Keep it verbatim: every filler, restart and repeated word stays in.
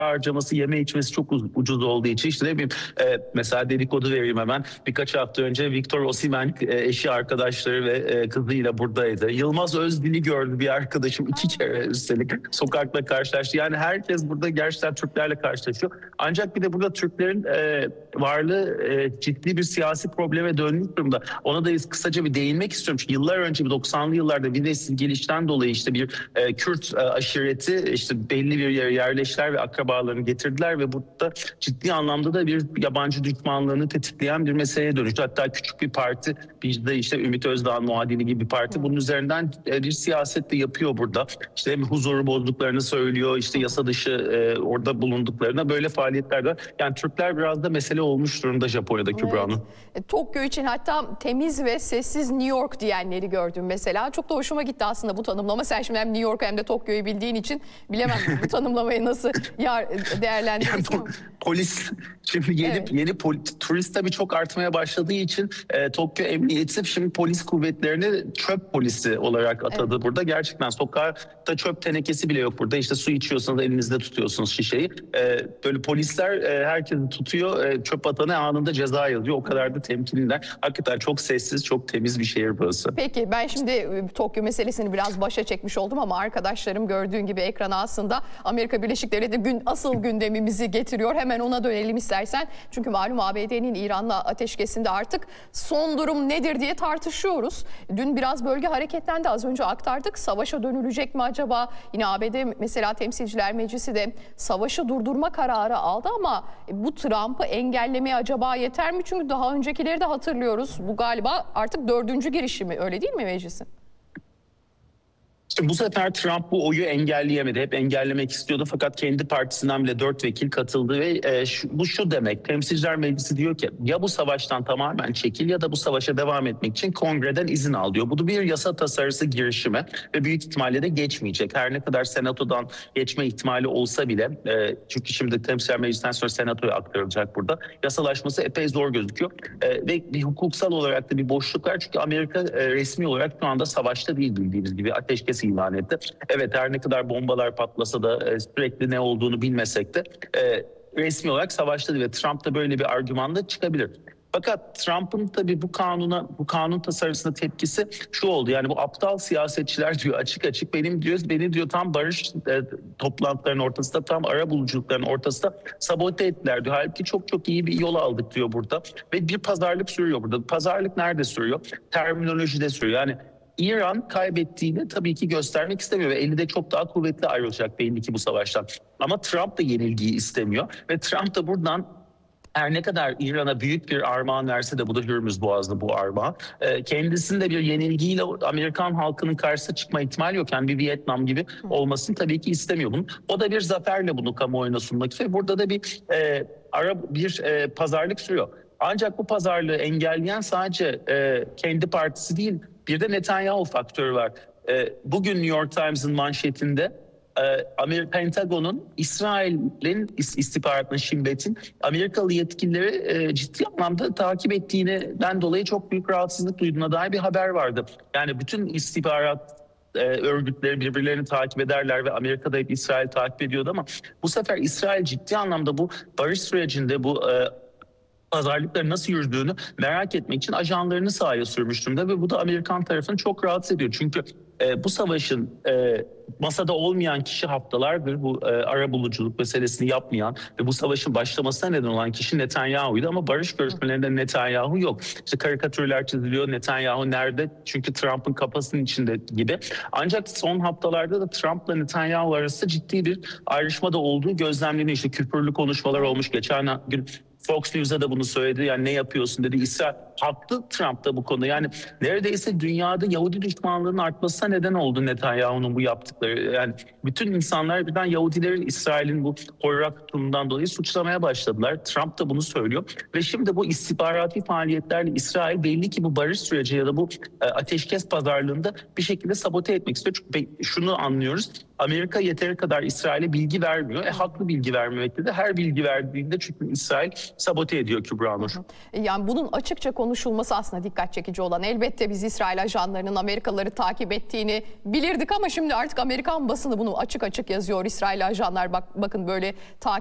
harcaması, yeme içmesi çok ucuz olduğu için işte ne bileyim e, mesela dedikodu vereyim hemen. Birkaç hafta önce Victor Osimhen e, eşi, arkadaşları ve e, kızıyla buradaydı. Yılmaz Özdil'i gördü bir arkadaşım iki kere üstelik sokakta karşılaştı. Yani herkes burada gerçekten Türklerle karşılaşıyor. Ancak bir de burada Türklerin e, varlığı e, ciddi bir siyasi probleme dönmüş durumda. Ona da kısaca bir değinmek istiyorum. Çünkü yıllar önce doksanlı yıllarda bir nesil gelişten dolayı işte bir e, Kürt e, aşireti işte belli bir yere yerleştiler ve akrabalarını getirdiler ve burada ciddi anlamda da bir yabancı düşmanlığını tetikleyen bir meseleye dönüştü. Hatta küçük bir parti, bir de işte Ümit Özdağ'ın muadili gibi bir parti bunun üzerinden bir siyaset de yapıyor burada. İşte huzuru bozduklarını söylüyor, işte yasa dışı e, orada bulunduklarına böyle faaliyetler var. Yani Türkler biraz da mesele olmuş durumda Japonya'da, Kübra Hanım. Evet. Tokyo için hatta temiz ve sessiz New York diyenleri gördüm mesela. Çok da hoşuma gitti aslında bu tanımlama. Sen şimdi hem New York hem de Tokyo'yu bildiğin için bilemem bu tanımlamayı nasıl değerlendirirsin. Yani, polis şimdi yeni evet. yeni poli, turist tabii çok artmaya başladığı için e, Tokyo Emniyeti şimdi polis kuvvetlerini çöp polisi olarak atadı evet. burada. Gerçekten sokakta çöp tenekesi bile yok burada. İşte su içiyorsanız elinizde tutuyorsunuz şişeyi. E, böyle polisler e, herkesi tutuyor. E, çöp atanı anında ceza yazıyor. O kadar da temkinliler. Hakikaten çok sessiz, çok temiz bir şehir burası. Peki ben şimdi Tokyo meselesini biraz başa çekmiş oldum ama arkadaşlarım gördüğün gibi ekrana aslında Amerika Birleşik Devletleri gün, asıl gündemimizi getiriyor. Hemen ona dönelim istersen. Çünkü malum A B D'nin İran'la ateşkesinde artık son durum nedir diye tartışıyoruz. Dün biraz bölge hareketlendi. Az önce aktardık. Savaşa dönülecek mi acaba? Yine A B D mesela Temsilciler Meclisi de savaşı durdurma kararı aldı ama bu Trump'ı engellemeye acaba yeter mi? Çünkü daha öncekileri de hatırlıyoruz. Bu galiba artık dördüncü girişimi, öyle değil mi meclisin? İşte bu sefer Trump bu oyu engelleyemedi. Hep engellemek istiyordu fakat kendi partisinden bile dört vekil katıldı ve e, şu, bu şu demek. Temsilciler Meclisi diyor ki ya bu savaştan tamamen çekil ya da bu savaşa devam etmek için kongreden izin al diyor. Bu bir yasa tasarısı girişimi ve büyük ihtimalle de geçmeyecek. Her ne kadar senatodan geçme ihtimali olsa bile e, çünkü şimdi Temsilciler Meclisi'nden sonra senatoya aktarılacak burada. Yasalaşması epey zor gözüküyor. E, ve bir hukuksal olarak da bir boşluk var. Çünkü Amerika e, resmi olarak şu anda savaşta değil bildiğimiz gibi. Ateşkes ilan etti. Evet her ne kadar bombalar patlasa da e, sürekli ne olduğunu bilmesek de e, resmi olarak savaşta değil ve Trump da böyle bir argümanla çıkabilir. Fakat Trump'ın tabii bu kanuna, bu kanun tasarısına tepkisi şu oldu. Yani bu aptal siyasetçiler diyor açık açık benim diyor, beni diyor tam barış e, toplantılarının ortasında, tam ara buluculukların ortasında sabote ettiler diyor. Halbuki çok çok iyi bir yol aldık diyor burada. Ve bir pazarlık sürüyor burada. Pazarlık nerede sürüyor? Terminolojide sürüyor. Yani İran kaybettiğini tabii ki göstermek istemiyor ve elinde çok daha kuvvetli ayrılacak belli ki bu savaştan. Ama Trump da yenilgiyi istemiyor ve Trump da buradan her ne kadar İran'a büyük bir armağan verse de bu da Hürmüz Boğazı'nda bu armağan. Kendisinde bir yenilgiyle Amerikan halkının karşısına çıkma ihtimali yok. Yani bir Vietnam gibi olmasını tabii ki istemiyor bunu. O da bir zaferle bunu kamuoyuna sunmak istiyor. Burada da bir e, ara bir e, pazarlık sürüyor. Ancak bu pazarlığı engelleyen sadece e, kendi partisi değil, bir de Netanyahu faktörü var. E, bugün New York Times'ın manşetinde e, Amerika Pentagon'un İsrail'in istihbaratının, Shin Bet'in Amerikalı yetkilileri e, ciddi anlamda takip ettiğinden dolayı çok büyük rahatsızlık duyduğuna dair bir haber vardı. Yani bütün istihbarat e, örgütleri birbirlerini takip ederler ve Amerika'da hep İsrail takip ediyordu ama bu sefer İsrail ciddi anlamda bu barış sürecinde bu e, pazarlıkların nasıl yürüdüğünü merak etmek için ajanlarını sahaya sürmüş durumda ve bu da Amerikan tarafını çok rahatsız ediyor. Çünkü e, bu savaşın e, masada olmayan kişi haftalardır bu e, arabuluculuk meselesini yapmayan ve bu savaşın başlamasına neden olan kişi Netanyahu'ydu ama barış görüşmelerinde Netanyahu yok. İşte karikatürler çiziliyor, Netanyahu nerede? Çünkü Trump'ın kafasının içinde gibi. Ancak son haftalarda da Trump'la Netanyahu arasında ciddi bir ayrışma da olduğu gözlemleniyor. İşte küfürlü konuşmalar olmuş. Geçen gün Fox News'a da bunu söyledi. Yani ne yapıyorsun dedi. İsrail haklı Trump da bu konuda. Yani neredeyse dünyada Yahudi düşmanlığının artmasına neden oldu Netanyahu'nun bu yaptıkları. Yani bütün insanlar birden Yahudilerin İsrail'in bu horrak tutumundan dolayı suçlamaya başladılar. Trump da bunu söylüyor. Ve şimdi bu istihbarati faaliyetlerle İsrail belli ki bu barış süreci ya da bu ateşkes pazarlığında bir şekilde sabote etmek istiyor. Çünkü şunu anlıyoruz. Amerika yeteri kadar İsrail'e bilgi vermiyor. E, haklı bilgi vermemekte de, her bilgi verdiğinde çünkü İsrail sabote ediyor Kübra Nur. Yani bunun açıkça konuşulması aslında dikkat çekici olan. Elbette biz İsrail ajanlarının Amerikalıları takip ettiğini bilirdik ama şimdi artık Amerikan basını bunu açık açık yazıyor. İsrail ajanlar bak bakın böyle takip